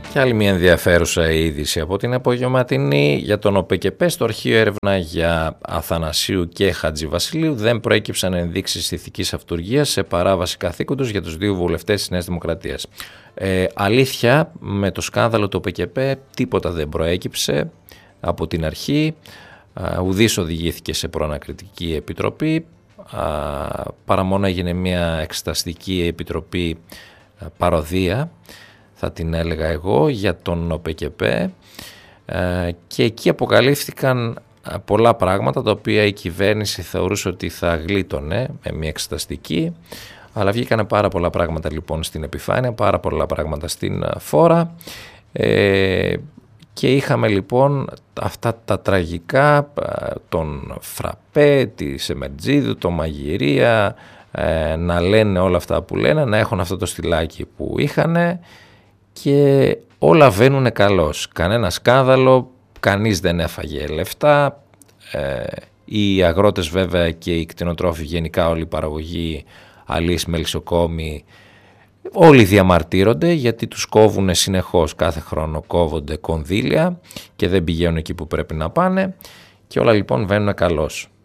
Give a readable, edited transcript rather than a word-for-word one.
Και άλλη μια ενδιαφέρουσα είδηση από την απογευματινή για τον ΟΠΕΚΕΠΕ. Στο αρχείο έρευνα για Αθανασίου και Χατζηβασιλείου δεν προέκυψαν ενδείξεις ηθικής αυτουργίας σε παράβαση καθήκοντος για τους δύο βουλευτές της Νέας Δημοκρατίας. Αλήθεια, με το σκάνδαλο του ΟΠΕΚΕΠΕ τίποτα δεν προέκυψε από την αρχή. Ουδής οδηγήθηκε σε προανακριτική επιτροπή, παρά μόνο έγινε μια εξεταστική επιτροπή παροδία, θα την έλεγα εγώ, για τον ΟΠΕΚΕΠΕ, και εκεί αποκαλύφθηκαν πολλά πράγματα τα οποία η κυβέρνηση θεωρούσε ότι θα γλίτωνε με μια εξεταστική, αλλά βγήκανε πάρα πολλά πράγματα λοιπόν στην επιφάνεια, πάρα πολλά πράγματα στην φόρα, και είχαμε λοιπόν αυτά τα τραγικά, τον Φραπέ, τη Σεμερτζίδου, τον Μαγειρία, να λένε όλα αυτά που λένε, να έχουν αυτό το στυλάκι που είχανε, και όλα βαίνουνε καλώς. Κανένα σκάνδαλο, κανείς δεν έφαγε λεφτά. Οι αγρότες βέβαια και οι κτηνοτρόφοι, γενικά όλη η παραγωγή, αλείς, μελισσοκόμοι, όλοι διαμαρτύρονται γιατί τους κόβουν συνεχώς, κάθε χρόνο κόβονται κονδύλια και δεν πηγαίνουν εκεί που πρέπει να πάνε, και όλα λοιπόν βαίνουν καλώς.